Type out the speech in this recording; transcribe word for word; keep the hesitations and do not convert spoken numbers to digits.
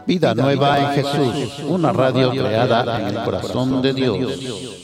Vida Nueva en Jesús, una radio creada en el corazón de Dios.